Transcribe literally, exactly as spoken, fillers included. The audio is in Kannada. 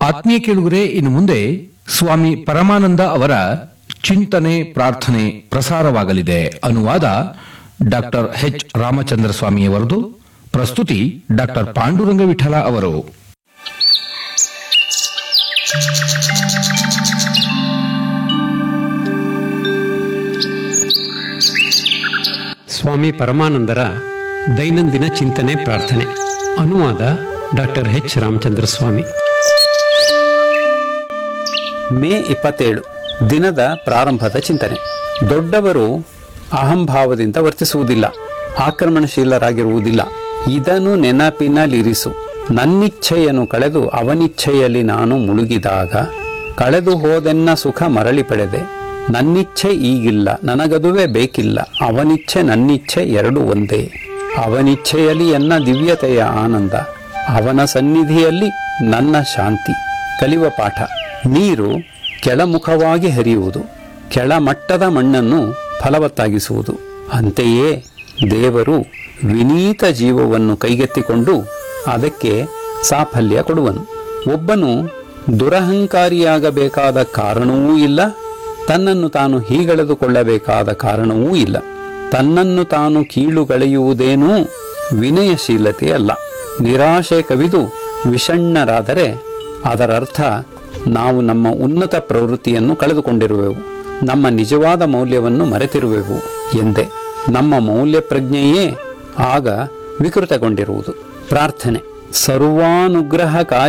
ಆತ್ಮೀಯ ಕೇಳುಗರೆ, ಇನ್ನು ಮುಂದೆ ಸ್ವಾಮಿ ಪರಮಾನಂದ ಅವರ ಚಿಂತನೆ ಪ್ರಾರ್ಥನೆ ಪ್ರಸಾರವಾಗಲಿದೆ. ಅನುವಾದ ಡಾಕ್ಟರ್ ಎಚ್ ರಾಮಚಂದ್ರ ಸ್ವಾಮಿಯವರದು. ಪ್ರಸ್ತುತಿ ಡಾಕ್ಟರ್ ಪಾಂಡುರಂಗ ವಿಠಲ ಅವರು. ಸ್ವಾಮಿ ಪರಮಾನಂದರ ದೈನಂದಿನ ಚಿಂತನೆ ಪ್ರಾರ್ಥನೆ. ಅನುವಾದ ಡಾಕ್ಟರ್ ಎಚ್ ರಾಮಚಂದ್ರ ಸ್ವಾಮಿ. ಮೇ ಇಪ್ಪತ್ತೇಳು ದಿನದ ಪ್ರಾರಂಭದ ಚಿಂತನೆ. ದೊಡ್ಡವರು ಅಹಂಭಾವದಿಂದ ವರ್ತಿಸುವುದಿಲ್ಲ, ಆಕ್ರಮಣಶೀಲರಾಗಿರುವುದಿಲ್ಲ. ಇದನ್ನು ನೆನಪಿನಲ್ಲಿರಿಸು. ನನ್ನಿಚ್ಛೆಯನ್ನು ಕಳೆದು ಅವನಿಚ್ಛೆಯಲ್ಲಿ ನಾನು ಮುಳುಗಿದಾಗ ಕಳೆದು ಹೋದೆನ್ನ ಸುಖ ಮರಳಿ ಪಡೆದೆ. ನನ್ನಿಚ್ಛೆ ಈಗಿಲ್ಲ, ನನಗದುವೇ ಬೇಕಿಲ್ಲ. ಅವನಿಚ್ಛೆ ನನ್ನಿಚ್ಛೆ ಎರಡು ಒಂದೇ. ಅವನಿಚ್ಛೆಯಲ್ಲಿ ಎನ್ನ ದಿವ್ಯತೆಯ ಆನಂದ, ಅವನ ಸನ್ನಿಧಿಯಲ್ಲಿ ನನ್ನ ಶಾಂತಿ. ಕಲಿಯುವ ಪಾಠ: ನೀರು ಕೆಳಮುಖವಾಗಿ ಹರಿಯುವುದು, ಕೆಳಮಟ್ಟದ ಮಣ್ಣನ್ನು ಫಲವತ್ತಾಗಿಸುವುದು. ಅಂತೆಯೇ ದೇವರು ವಿನೀತ ಜೀವವನ್ನು ಕೈಗೆತ್ತಿಕೊಂಡು ಅದಕ್ಕೆ ಸಾಫಲ್ಯ ಕೊಡುವನು. ಒಬ್ಬನು ದುರಹಂಕಾರಿಯಾಗಬೇಕಾದ ಕಾರಣವೂ ಇಲ್ಲ, ತನ್ನನ್ನು ತಾನು ಹೀಗಳೆದುಕೊಳ್ಳಬೇಕಾದ ಕಾರಣವೂ ಇಲ್ಲ. ತನ್ನನ್ನು ತಾನು ಕೀಳುಗಳೆಯುವುದೇನೂ ವಿನಯಶೀಲತೆ ಅಲ್ಲ. ನಿರಾಶೆ ಕವಿದು ವಿಷಣ್ಣರಾದರೆ ಅದರರ್ಥ ನಾವು ನಮ್ಮ ಉನ್ನತ ಪ್ರವೃತ್ತಿಯನ್ನು ಕಳೆದುಕೊಂಡಿರುವೆವು, ನಮ್ಮ ನಿಜವಾದ ಮೌಲ್ಯವನ್ನು ಮರೆತಿರುವೆವು ಎಂದೇ. ನಮ್ಮ ಮೌಲ್ಯ ಪ್ರಜ್ಞೆಯೇ ಆಗ ವಿಕೃತಗೊಂಡಿರುವುದು. ಪ್ರಾರ್ಥನೆ: ಸರ್ವಾನುಗ್ರಹಕಾರಿ